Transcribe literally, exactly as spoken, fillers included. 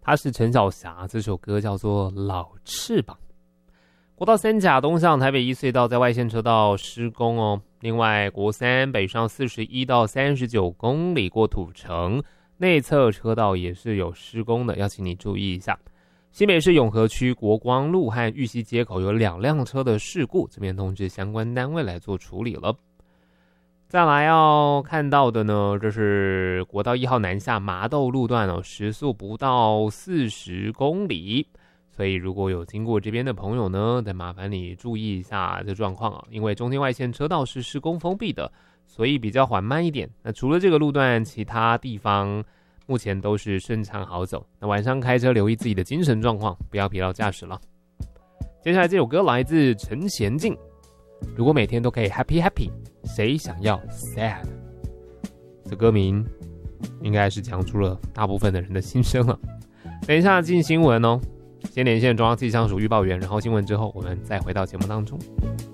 他是陈小霞，这首歌叫做《老翅膀》。国道三甲东向台北一隧道在外线车道施工哦。另外，国三北上四十一到三十九公里过土城，内侧车道也是有施工的，要请你注意一下。新北市永和区国光路和玉溪街口有两辆车的事故，这边通知相关单位来做处理了。再来要看到的呢，这是国道一号南下麻豆路段哦，时速不到四十公里。所以如果有经过这边的朋友呢，再麻烦你注意一下这状况啊，因为中间外线车道是施工封闭的，所以比较缓慢一点。那除了这个路段，其他地方目前都是顺畅好走。那晚上开车留意自己的精神状况，不要疲劳驾驶了。接下来这首歌来自陈娴静，如果每天都可以 happy happy， 谁想要 sad？ 这歌名应该是讲出了大部分的人的心声了。等一下进新闻哦。先连线中央气象署预报员，然后新闻之后我们再回到节目当中。